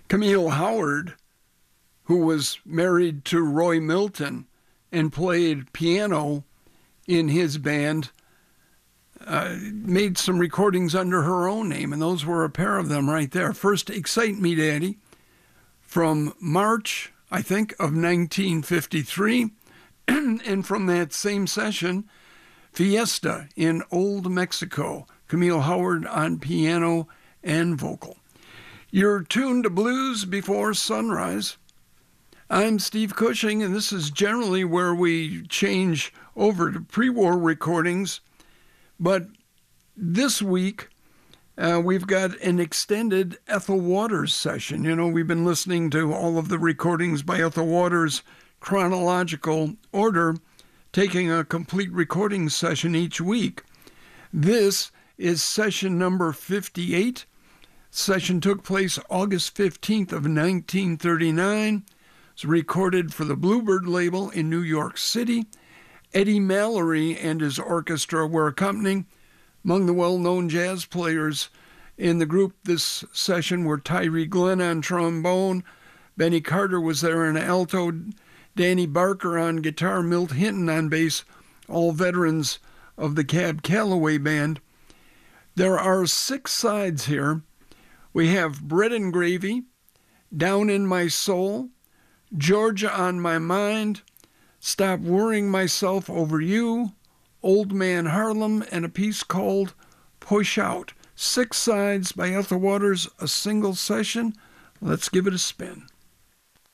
Camille Howard, who was married to Roy Milton and played piano in his band, made some recordings under her own name, and those were a pair of them right there. First, Excite Me Daddy, from March, I think, of 1953, and from that same session, Fiesta in Old Mexico, Camille Howard on piano and vocal. You're tuned to Blues Before Sunrise. I'm Steve Cushing, and this is generally where we change over to pre-war recordings. But this week, we've got an extended Ethel Waters session. You know, we've been listening to all of the recordings by Ethel Waters, chronological order, taking a complete recording session each week. This is session number 58. Session took place August 15th of 1939. It's recorded for the Bluebird label in New York City. Eddie Mallory and his orchestra were accompanying. Among the well-known jazz players in the group this session were Tyree Glenn on trombone, Benny Carter was there on alto, Danny Barker on guitar, Milt Hinton on bass, all veterans of the Cab Calloway Band. There are 6 sides here. We have Bread and Gravy, Down in My Soul, Georgia on My Mind, Stop Worrying Myself Over You, Old Man Harlem, and a piece called Push Out. 6 sides by Ethel Waters, a single session. Let's give it a spin.